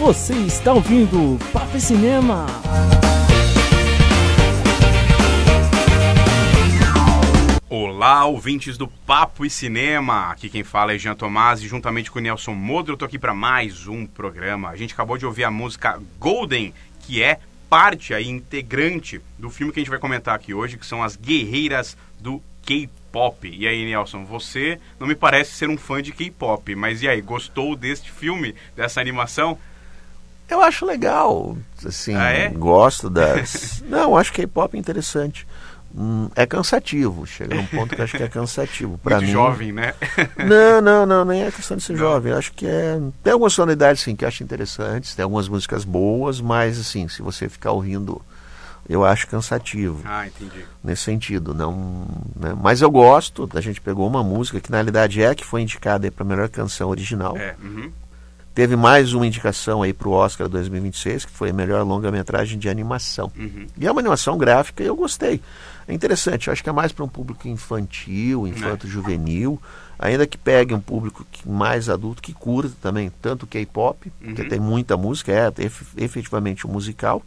Você está ouvindo Papo e Cinema. Olá, ouvintes do Papo e Cinema. Aqui quem fala é Jean Tomás e juntamente com o Nelson Modro eu tô aqui para mais um programa. A gente acabou de ouvir a música Golden, que é parte aí, integrante do filme que a gente vai comentar aqui hoje, que são as guerreiras do K-pop. E aí, Nelson, você não me parece ser um fã de K-pop, mas e aí, gostou deste filme, dessa animação? Eu acho legal, assim, gosto das... Não, acho K-pop interessante. É cansativo, chega num ponto que eu acho que é cansativo. Pra Muito mim, jovem, né? Não, nem é questão de ser jovem. Eu acho que tem algumas sonoridades, sim, que eu acho interessantes, tem algumas músicas boas, mas, assim, se você ficar ouvindo, eu acho cansativo. Ah, entendi. Nesse sentido, não, né? Mas eu gosto, a gente pegou uma música que na realidade que foi indicada para a melhor canção original. Teve mais uma indicação aí para o Oscar 2026, que foi a melhor longa-metragem de animação. E é uma animação gráfica e eu gostei. É interessante, eu acho que é mais para um público infantil, infanto-juvenil, ainda que pegue um público mais adulto, que curta também, tanto K-pop, porque tem muita música, efetivamente um musical,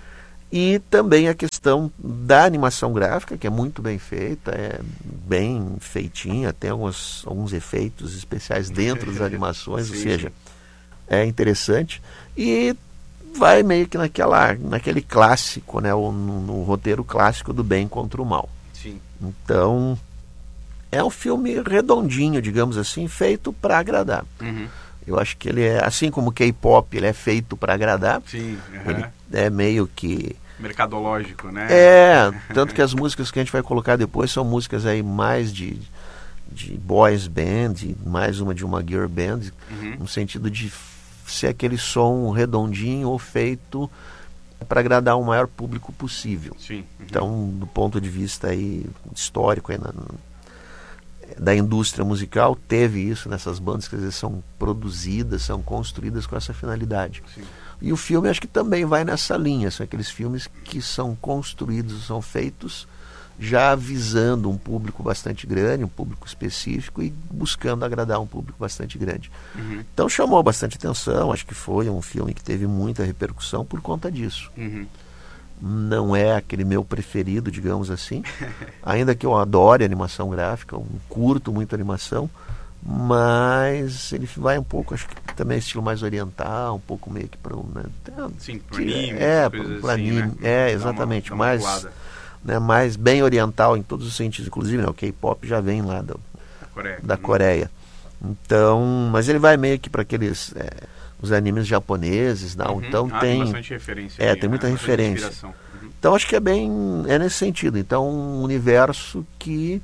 e também a questão da animação gráfica, que é muito bem feita, é bem feitinha, tem alguns efeitos especiais dentro das animações, ou seja, é interessante, e vai meio que naquele clássico, né, no roteiro clássico do bem contra o mal. Sim. Então, é um filme redondinho, digamos assim, feito para agradar. Eu acho que ele é, assim como o K-pop, ele é feito para agradar. Sim. Ele é meio que... mercadológico, né? Tanto que as músicas que a gente vai colocar depois são músicas aí mais de boys band, mais uma de uma girl band, no sentido de ser aquele som redondinho ou feito para agradar o maior público possível. Sim. Então, do ponto de vista aí histórico aí da indústria musical, teve isso nessas bandas, quer dizer, são produzidas, são construídas com essa finalidade. Sim. E o filme acho que também vai nessa linha, são aqueles filmes que são construídos, são feitos já visando um público bastante grande, um público específico e buscando agradar um público bastante grande. Então chamou bastante atenção, acho que foi um filme que teve muita repercussão por conta disso. Não é aquele meu preferido, digamos assim, ainda que eu adore animação gráfica, eu curto muito animação, mas ele vai um pouco, acho que também é estilo mais oriental, um pouco meio que para sim, para anime, para anime, né? Exatamente, mais bem oriental em todos os sentidos, inclusive, né, o K-pop já vem lá da Coreia. Então, mas ele vai meio que para aqueles os animes japoneses, não? Então tem bastante referência. Tem muita referência. Então acho que é nesse sentido. Então um universo que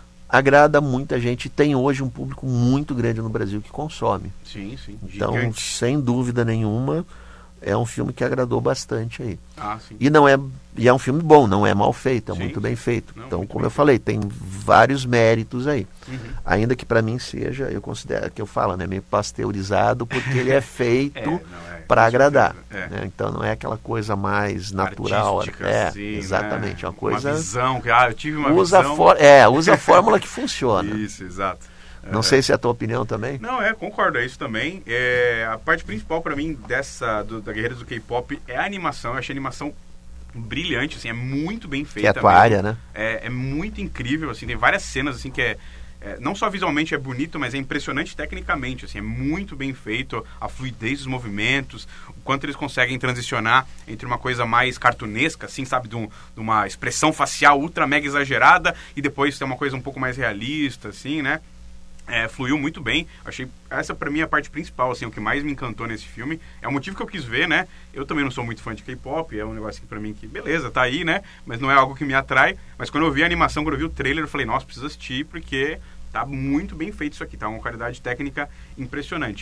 agrada muita gente, tem hoje um público muito grande no Brasil que consome. Sim. Então, sem dúvida nenhuma, é um filme que agradou bastante aí. Sim. E é um filme bom, não é mal feito, é muito bem feito. Então, como eu falei, tem vários méritos aí. Ainda que para mim seja, eu considero, que eu falo, né, meio pasteurizado, porque ele é feito para agradar. Né? Então não é aquela coisa mais natural. Assim, exatamente, né? uma coisa... Uma visão, eu tive uma visão... usa a fórmula que funciona. Isso, exato. Não sei se é a tua opinião também. Não, concordo, é isso também. A parte principal para mim da Guerreiras do K-pop é a animação. Eu achei a animação brilhante, assim, é muito bem feita. Que é a tua área, né? É muito incrível, assim, tem várias cenas assim que não só visualmente é bonito, mas é impressionante tecnicamente, assim, é muito bem feito, a fluidez dos movimentos, o quanto eles conseguem transicionar entre uma coisa mais cartunesca, assim, sabe, de uma expressão facial ultra mega exagerada e depois ter uma coisa um pouco mais realista, assim, né? Fluiu muito bem. Achei essa pra mim a parte principal, assim, o que mais me encantou nesse filme. É o motivo que eu quis ver, né? Eu também não sou muito fã de K-pop, é um negócio que pra mim que, beleza, tá aí, né? Mas não é algo que me atrai. Mas quando eu vi a animação, quando eu vi o trailer, eu falei, nossa, preciso assistir, porque tá muito bem feito isso aqui, tá uma qualidade técnica impressionante.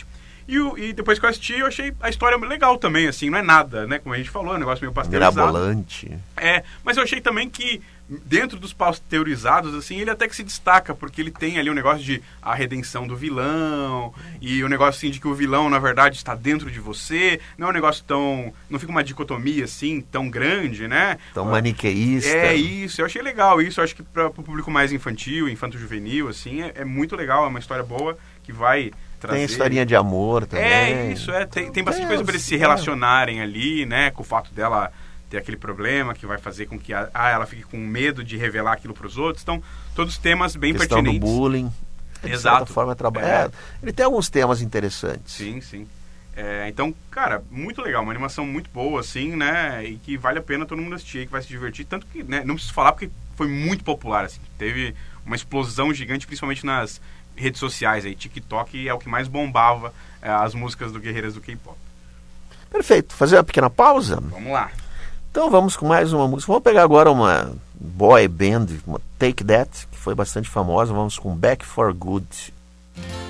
E depois que eu assisti, eu achei a história legal também, assim, não é nada, né? Como a gente falou, é um negócio meio pasteurizado. Mirabolante. Mas eu achei também que dentro dos pasteurizados, assim, ele até que se destaca, porque ele tem ali um negócio de a redenção do vilão, e o negócio, assim, de que o vilão, na verdade, está dentro de você, não é um negócio tão... não fica uma dicotomia, assim, tão grande, né? Tão maniqueísta. É isso, eu achei legal isso, eu acho que para o público mais infantil, infanto-juvenil, assim, é muito legal, é uma história boa, que vai Tem historinha de amor também. É isso, tem bastante coisa para eles se relacionarem ali, né? Com o fato dela ter aquele problema que vai fazer com que ela fique com medo de revelar aquilo para os outros. Então, todos temas bem questão pertinentes. Do bullying. De certa forma, ele tem alguns temas interessantes. Sim. Então, cara, muito legal, uma animação muito boa, assim, né? E que vale a pena todo mundo assistir, que vai se divertir. Tanto que, né, não preciso falar porque foi muito popular, assim. Teve uma explosão gigante, principalmente nas redes sociais aí. TikTok é o que mais bombava as músicas do Guerreiras do K-pop. Perfeito. Fazer uma pequena pausa? Vamos lá. Então vamos com mais uma música. Vamos pegar agora uma boy band, uma Take That, que foi bastante famosa. Vamos com Back for Good.